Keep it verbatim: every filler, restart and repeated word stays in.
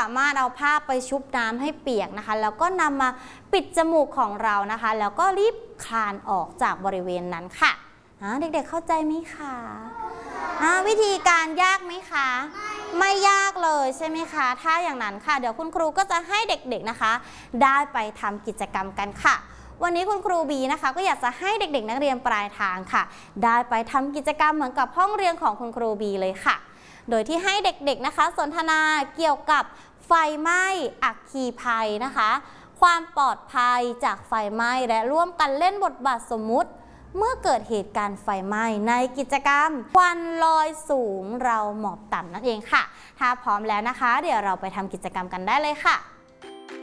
ามารถเอาผ้าไปชุบน้ำให้เปียกนะคะแล้วก็นำมาปิดจมูกของเรานะคะแล้วก็รีบคลานออกจากบริเวณนั้นค่ะเด็กๆเข้าใจไหมคะวิธีการยากไหมคะไม่ยากเลยใช่ไหมคะถ้าอย่างนั้นค่ะเดี๋ยวคุณครูก็จะให้เด็กๆนะคะได้ไปทำกิจกรรมกันค่ะวันนี้คุณครูบีนะคะก็อยากจะให้เด็กๆนักเรียนปลายทางค่ะได้ไปทำกิจกรรมเหมือนกับห้องเรียนของคุณครูบีเลยค่ะโดยที่ให้เด็กๆนะคะสนทนาเกี่ยวกับไฟไหม้อัคคีภัยนะคะความปลอดภัยจากไฟไหม้และร่วมกันเล่นบทบาทสมมุติเมื่อเกิดเหตุการณ์ไฟไหม้ในกิจกรรมควันลอยสูงเราหมอบต่ำนั่นเองค่ะถ้าพร้อมแล้วนะคะเดี๋ยวเราไปทำกิจกรรมกันได้เลยค่ะ